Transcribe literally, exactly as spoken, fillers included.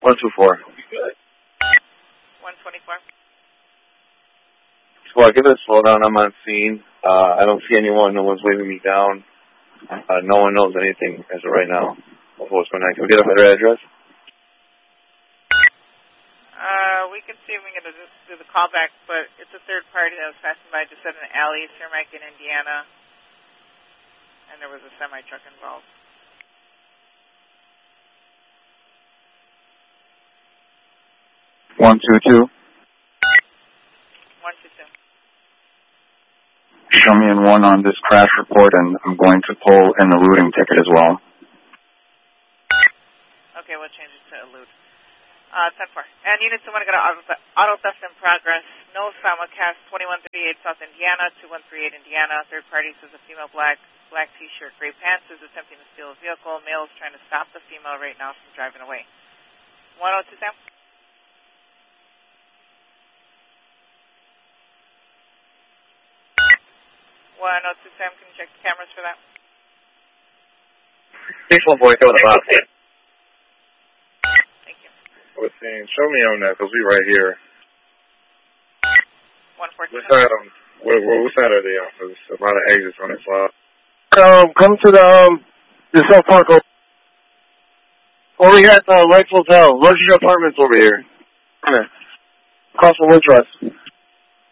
one two four. one twenty-four. Squad, give it a slowdown. I'm on scene. Uh, I don't see anyone. No one's waving me down. Uh, no one knows anything as of right now of what's going on. Can we get a better address? Uh, we can see if we can get a, do the callback, but it's a third party that was passing by just at an alley, Cermak in Indiana, and there was a semi-truck involved. One two two. One two two. Show me in one on this crash report, and I'm going to pull an eluding ticket as well. Okay, we'll change it to elude. Uh, ten four. And units who want to go to auto, auto theft in progress. No simulcast, twenty-one thirty-eight South Indiana, two one three eight Indiana. Third party says a female black, black t-shirt, gray pants is attempting to steal a vehicle. Male is trying to stop the female right now from driving away. one oh two Sam. one oh two Sam, can you check the cameras for that? six one four, go to the box. Thank you. What's saying? Show me on that, because we right here. one four two. What side, on, what, what, what side are they on? There's a lot of exits on this side. Um, come to the, um, the South Park over, over here at the Rightful Hotel. Luxury apartments over here. Come here. Across from Wintrust.